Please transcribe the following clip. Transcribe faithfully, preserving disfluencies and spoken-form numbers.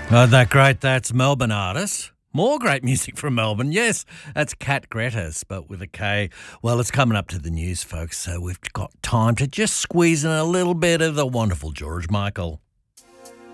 Oh, that great. That's Melbourne artist. More great music from Melbourne. Yes, that's Kat Grettis, but with a K. Well, it's coming up to the news, folks, so we've got time to just squeeze in a little bit of the wonderful George Michael.